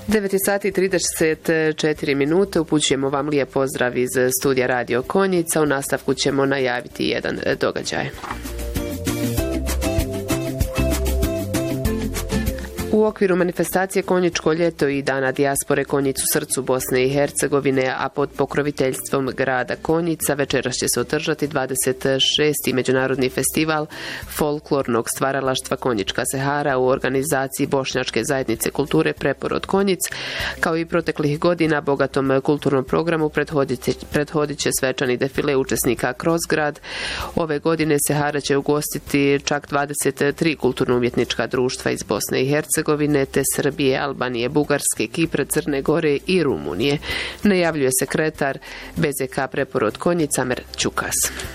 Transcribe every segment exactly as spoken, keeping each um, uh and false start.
devet sati i trideset četiri minute. Upućujemo vam lijep pozdrav iz studija Radio Konjica. U nastavku ćemo najaviti jedan događaj. U okviru manifestacije Konjičko ljeto i Dana dijaspore Konjic u srcu Bosne i Hercegovine, a pod pokroviteljstvom grada Konjica, večeras će se održati dvadeset šesti međunarodni festival folklornog stvaralaštva Konjička Sehara u organizaciji Bošnjačke zajednice kulture Preporod Konjic. Kao i proteklih godina, bogatom kulturnom programu prethodit, prethodit će svečani defile učesnika kroz grad. Ove godine Sehara će ugostiti čak dvadeset tri kulturno-umjetnička društva iz Bosne i Hercegovine, te Srbije, Albanije, Bugarske, Kipra, Crne Gore i Rumunije. Najavljuje sekretar B Z K Preporod Konjic Amer Ćukas.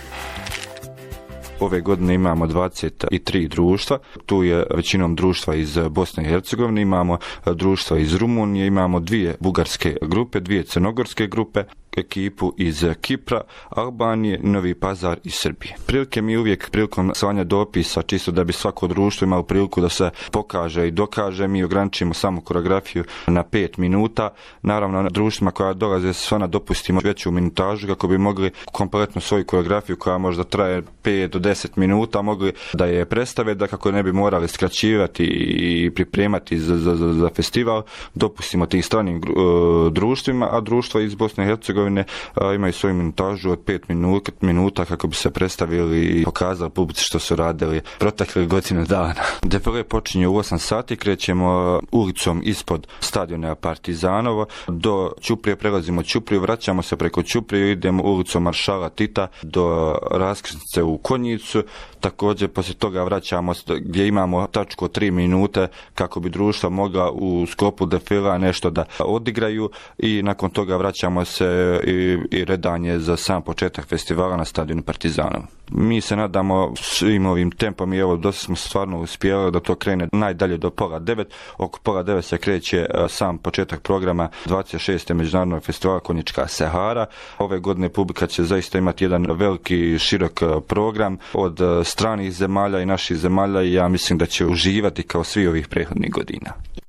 Ove godine imamo dvadeset tri društva, tu je većinom društva iz Bosne i Hercegovine, imamo društva iz Rumunije, imamo dvije bugarske grupe, dvije crnogorske grupe, ekipu iz Kipra, Albanije, Novi Pazar i Srbije. Prilike mi uvijek prilikom slanja dopisa, čisto da bi svako društvo imalo priliku da se pokaže i dokaže, mi ograničimo samo koreografiju na pet minuta. Naravno, na društvima koja dolaze svana dopustimo veću minutažu kako bi mogli kompletnu svoju koreografiju koja možda traje pet do deset minuta mogli da je predstave, da kako ne bi morali skraćivati i pripremati za, za, za festival, dopustimo tih stranim uh, društvima, a društva iz Bosne i Hercegovine imaju svoju minutažu od pet minuta kako bi se predstavili i pokazali publici što su radili protekle godinu dana. Defile počinje u osam sati, krećemo ulicom ispod stadiona Partizanova do Ćuprije, prelazimo Ćupriju, vraćamo se preko Ćuprije, idemo ulicom Maršala Tita do raskrsnice u Konjicu. Također poslije toga vraćamo gdje imamo tačku tri minute kako bi društva mogla u sklopu defila nešto da odigraju i nakon toga vraćamo se I, i redanje za sam početak festivala na stadionu Partizanov. Mi se nadamo svim ovim tempom i evo dosta smo stvarno uspjeli da to krene najdalje do pola devet. Oko pola devet se kreće sam početak programa dvadeset šeste međunarodnog festivala Konjička Sehara. Ove godine publika će zaista imati jedan veliki širok program od stranih zemalja i naših zemalja i ja mislim da će uživati kao svi ovih prethodnih godina.